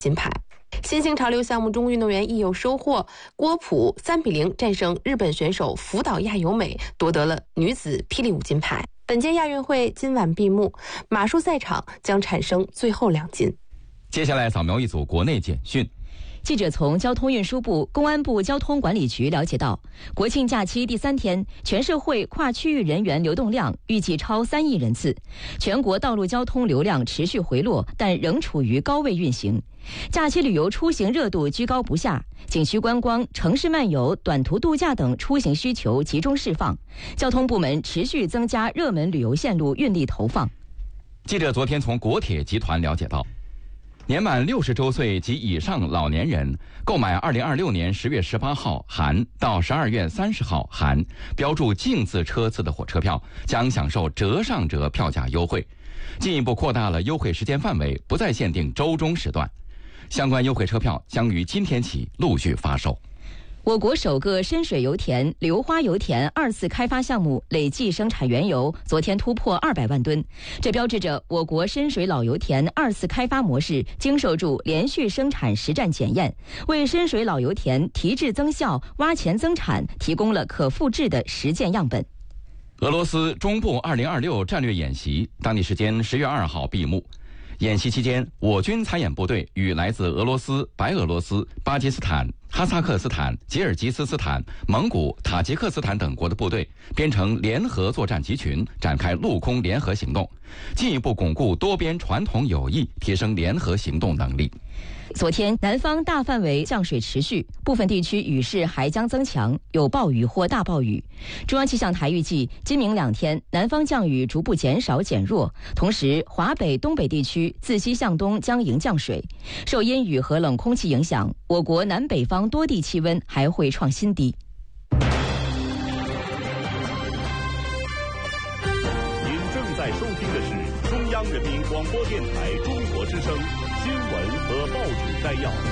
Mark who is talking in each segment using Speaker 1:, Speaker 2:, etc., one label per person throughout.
Speaker 1: 金牌。新兴潮流项目中，运动员亦有收获。郭璞3-0战胜日本选手福岛亚由美，夺得了女子霹雳舞金牌。本届亚运会今晚闭幕，马术赛场将产生最后2金。
Speaker 2: 接下来扫描一组国内简讯。
Speaker 3: 记者从交通运输部、公安部交通管理局了解到，国庆假期第3天，全社会跨区域人员流动量预计超3亿人次，全国道路交通流量持续回落，但仍处于高位运行。假期旅游出行热度居高不下，景区观光、城市漫游、短途度假等出行需求集中释放，交通部门持续增加热门旅游线路运力投放。
Speaker 2: 记者昨天从国铁集团了解到，年满60周岁及以上老年人购买2026年10月18号含到12月30号含标注净字车次的火车票，将享受折上折票价优惠，进一步扩大了优惠时间范围，不再限定周中时段。相关优惠车票将于今天起陆续发售。
Speaker 3: 我国首个深水油田硫花油田2次开发项目累计生产原油昨天突破200万吨，这标志着我国深水老油田2次开发模式经受住连续生产实战检验，为深水老油田提质增效、挖潜增产提供了可复制的实践样本。
Speaker 2: 俄罗斯中部2026战略演习当地时间10月2号闭幕。演习期间，我军参演部队与来自俄罗斯、白俄罗斯、巴基斯坦、哈萨克斯坦、吉尔吉斯斯坦、蒙古、塔吉克斯坦等国的部队编成联合作战集群，展开陆空联合行动，进一步巩固多边传统友谊，提升联合行动能力。
Speaker 3: 昨天，南方大范围降水持续，部分地区雨势还将增强，有暴雨或大暴雨。中央气象台预计，今明2天，南方降雨逐步减少减弱，同时华北、东北地区自西向东将迎降水。受阴雨和冷空气影响，我国南北方多地气温还会创新低。
Speaker 4: 您正在收听的是中央人民广播电台中国之声新闻和报纸摘要。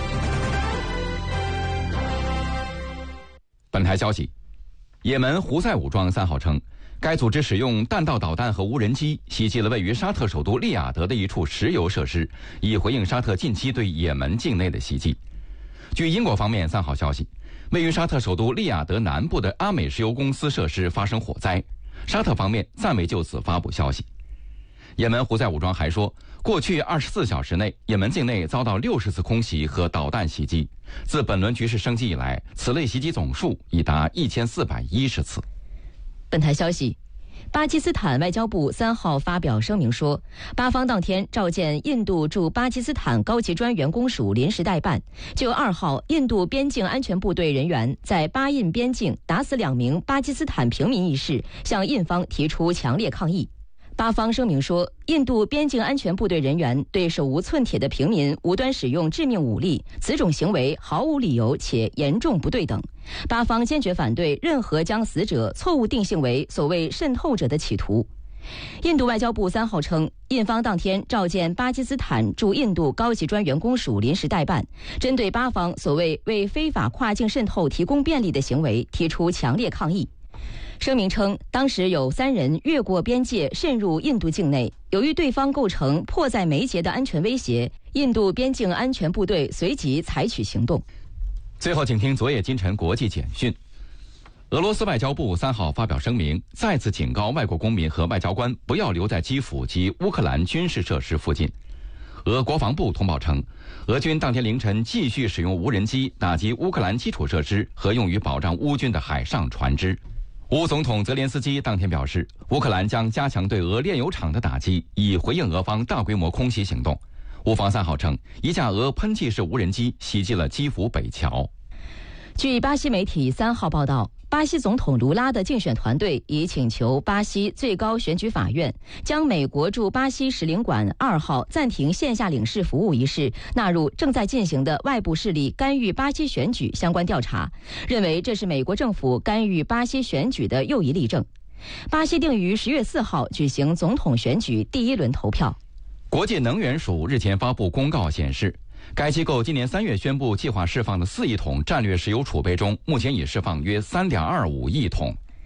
Speaker 2: 本台消息，也门胡塞武装3号称，该组织使用弹道导弹和无人机袭击了位于沙特首都利雅得的一处石油设施，以回应沙特近期对也门境内的袭击。据英国方面3号消息，位于沙特首都利雅得南部的阿美石油公司设施发生火灾，沙特方面暂未就此发布消息。也门胡塞武装还说，过去24小时内，也门境内遭到60次空袭和导弹袭击。自本轮局势升级以来，此类袭击总数已达1410次。
Speaker 3: 本台消息，巴基斯坦外交部3号发表声明说，巴方当天召见印度驻巴基斯坦高级专员公署临时代办，就2号印度边境安全部队人员在巴印边境打死2名巴基斯坦平民一事，向印方提出强烈抗议。巴方声明说，印度边境安全部队人员对手无寸铁的平民无端使用致命武力，此种行为毫无理由且严重不对等。巴方坚决反对任何将死者错误定性为所谓渗透者的企图。印度外交部3号称，印方当天召见巴基斯坦驻印度高级专员公署临时代办，针对巴方所谓为非法跨境渗透提供便利的行为提出强烈抗议。声明称，当时有3人越过边界渗入印度境内，由于对方构成迫在眉睫的安全威胁，印度边境安全部队随即采取行动。
Speaker 2: 最后，请听昨夜今晨国际简讯。俄罗斯外交部3号发表声明，再次警告外国公民和外交官不要留在基辅及乌克兰军事设施附近。俄国防部通报称，俄军当天凌晨继续使用无人机打击乌克兰基础设施和用于保障乌军的海上船只。乌总统泽连斯基当天表示，乌克兰将加强对俄炼油厂的打击，以回应俄方大规模空袭行动。乌方3号称，一架俄喷气式无人机袭击了基辅北桥。
Speaker 3: 据巴西媒体3号报道，巴西总统卢拉的竞选团队已请求巴西最高选举法院将美国驻巴西使领馆2号暂停线下领事服务一事纳入正在进行的外部势力干预巴西选举相关调查，认为这是美国政府干预巴西选举的又一例证。巴西定于10月4号举行总统选举第1轮投票。
Speaker 2: 国际能源署日前发布公告显示，该机构今年3月宣布计划释放的4亿桶战略石油储备中，目前已释放约3.25亿桶。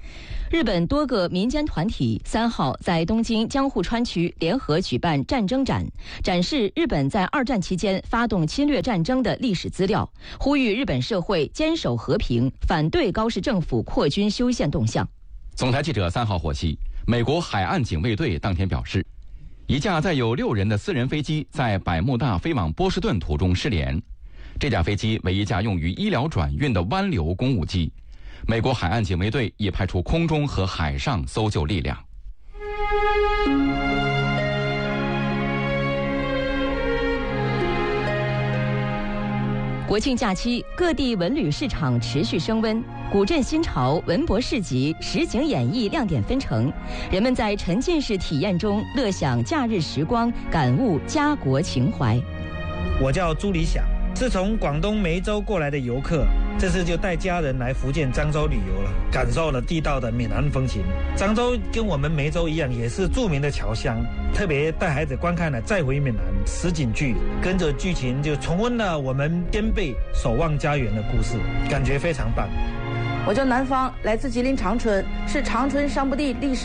Speaker 3: 日本多个民间团体3号在东京江户川区联合举办战争展，展示日本在2战期间发动侵略战争的历史资料，呼吁日本社会坚守和平，反对高市政府扩军修宪动向。
Speaker 2: 总台记者3号获悉，美国海岸警卫队当天表示，一架载有6人的私人飞机在百慕大飞往波士顿途中失联。这架飞机为一架用于医疗转运的湾流公务机。美国海岸警卫队也派出空中和海上搜救力量。
Speaker 3: 国庆假期，各地文旅市场持续升温，古镇新潮、文博市集、实景演绎亮点纷呈，人们在沉浸式体验中乐享假日时光，感悟家国情怀。
Speaker 5: 我叫朱理想，是从广东梅州过来的游客，这次就带家人来福建漳州旅游了，感受了地道的闽南风情。漳州跟我们梅州一样，也是著名的侨乡，特别带孩子观看了《再回闽南》实景剧，跟着剧情就重温了我们颠沛守望家园的故事，感觉非常棒。
Speaker 6: 我叫南方，来自吉林长春，是长春商埠地历史